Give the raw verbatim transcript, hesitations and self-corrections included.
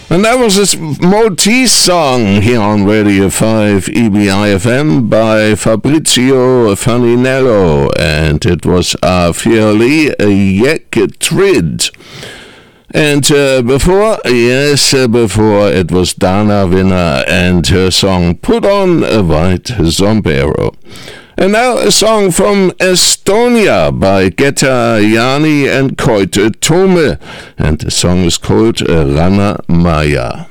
And that was this Maltese song here on Radio five E B I F M by Fabrizio Faninello, and it was uh, Fairly Yek Trid. And uh, before, yes, uh, before it was Dana Winner and her song Put On a White Sombrero. And now a song from Estonia by Geta Jani and Koite Tome, and the song is called Rana Maya.